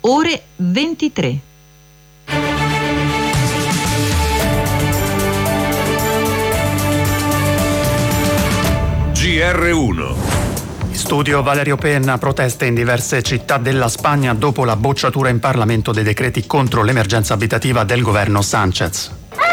ore 23. GR1. Studio Valerio Penna, proteste in diverse città della Spagna dopo la bocciatura in Parlamento dei decreti contro l'emergenza abitativa del governo Sánchez.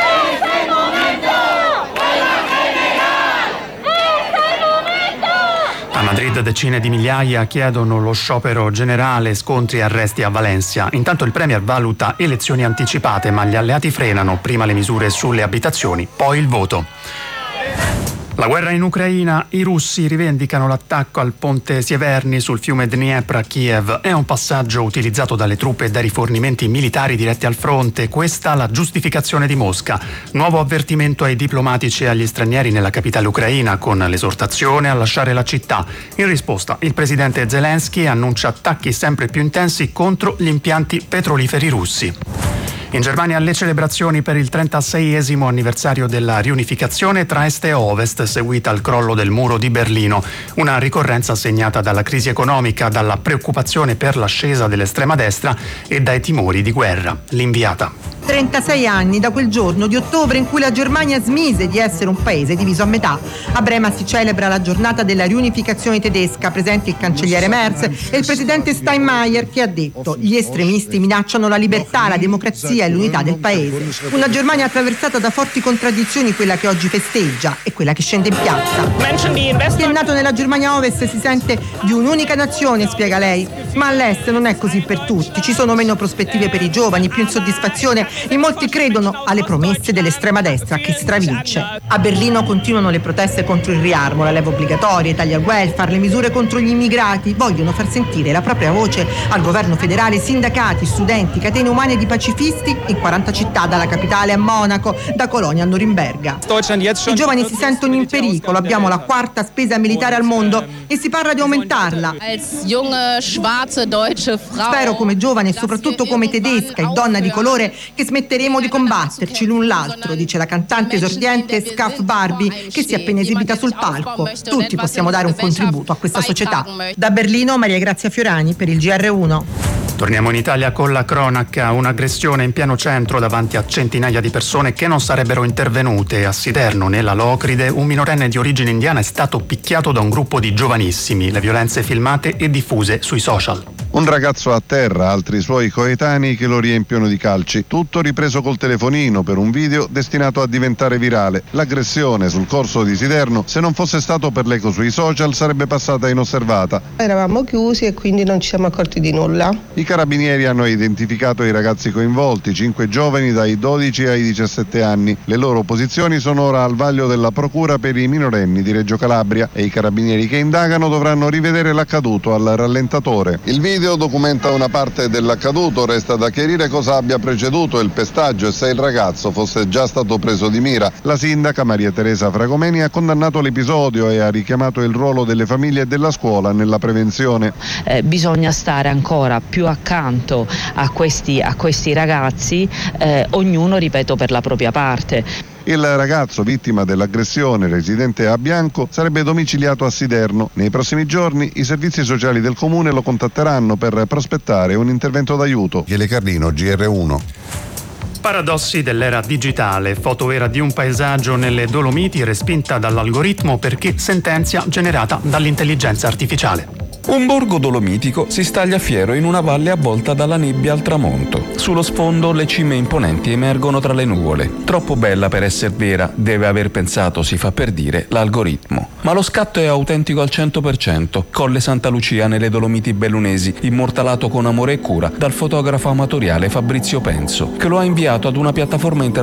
A Madrid decine di migliaia chiedono lo sciopero generale, scontri e arresti a Valencia. Intanto il premier valuta elezioni anticipate, ma gli alleati frenano, prima le misure sulle abitazioni, poi il voto. La guerra in Ucraina, i russi rivendicano l'attacco al ponte Sieverny sul fiume Dniepr a Kiev. È un passaggio utilizzato dalle truppe e dai rifornimenti militari diretti al fronte. Questa la giustificazione di Mosca. Nuovo avvertimento ai diplomatici e agli stranieri nella capitale ucraina, con l'esortazione a lasciare la città. In risposta, il presidente Zelensky annuncia attacchi sempre più intensi contro gli impianti petroliferi russi. In Germania le celebrazioni per il 36esimo anniversario della riunificazione tra Est e Ovest, seguita al crollo del muro di Berlino. Una ricorrenza segnata dalla crisi economica, dalla preoccupazione per l'ascesa dell'estrema destra e dai timori di guerra. L'inviata. 36 anni da quel giorno di ottobre in cui la Germania smise di essere un paese diviso a metà. A Brema si celebra la giornata della riunificazione tedesca, presenti il cancelliere Merz e il presidente Steinmeier, che ha detto: gli estremisti minacciano la libertà, la democrazia e l'unità del paese. Una Germania attraversata da forti contraddizioni, quella che oggi festeggia e quella che scende in piazza. Chi è nato nella Germania Ovest si sente di un'unica nazione, spiega lei, ma all'est non è così per tutti. Ci sono meno prospettive per i giovani, più insoddisfazione. In molti credono alle promesse dell'estrema destra che stravince. A Berlino continuano le proteste contro il riarmo, la leva obbligatoria, i tagli al welfare, le misure contro gli immigrati. Vogliono far sentire la propria voce al governo federale sindacati, studenti, catene umane di pacifisti in 40 città, dalla capitale a Monaco, da Colonia a Norimberga. I giovani si sentono in pericolo, abbiamo la quarta spesa militare al mondo e si parla di aumentarla. Spero come giovane e soprattutto come tedesca e donna di colore che smetteremo di combatterci l'un l'altro, dice la cantante esordiente Scaf Barbie, che si è appena esibita sul palco. Tutti possiamo dare un contributo a questa società. Da Berlino, Maria Grazia Fiorani per il GR1. Torniamo in Italia con la cronaca. Un'aggressione in pieno centro davanti a centinaia di persone che non sarebbero intervenute. A Siderno, nella Locride, un minorenne di origine indiana è stato picchiato da un gruppo di giovanissimi. Le violenze filmate e diffuse sui social. Un ragazzo a terra, altri suoi coetanei che lo riempiono di calci. Tutto ripreso col telefonino per un video destinato a diventare virale. L'aggressione sul corso di Siderno, se non fosse stato per l'eco sui social, sarebbe passata inosservata. Eravamo chiusi e quindi non ci siamo accorti di nulla. I carabinieri hanno identificato i ragazzi coinvolti, 5 giovani dai 12 ai 17 anni. Le loro posizioni sono ora al vaglio della procura per i minorenni di Reggio Calabria e i carabinieri che indagano dovranno rivedere l'accaduto al rallentatore. Il video documenta una parte dell'accaduto, resta da chiarire cosa abbia preceduto il pestaggio e se il ragazzo fosse già stato preso di mira. La sindaca Maria Teresa Fragomeni ha condannato l'episodio e ha richiamato il ruolo delle famiglie e della scuola nella prevenzione. Bisogna stare ancora più accanto a questi ragazzi, ognuno, ripeto, per la propria parte. Il ragazzo vittima dell'aggressione, residente a Bianco, sarebbe domiciliato a Siderno. Nei prossimi giorni i servizi sociali del comune lo contatteranno per prospettare un intervento d'aiuto. Michele Carlino, GR1. Paradossi dell'era digitale, fotoera di un paesaggio nelle Dolomiti respinta dall'algoritmo perché sentenza generata dall'intelligenza artificiale. Un borgo dolomitico si staglia fiero in una valle avvolta dalla nebbia al tramonto. Sullo sfondo le cime imponenti emergono tra le nuvole. Troppo bella per essere vera, deve aver pensato, si fa per dire, l'algoritmo. Ma lo scatto è autentico al 100%. Colle Santa Lucia nelle Dolomiti bellunesi, immortalato con amore e cura dal fotografo amatoriale Fabrizio Penso, che lo ha inviato ad una piattaforma internazionale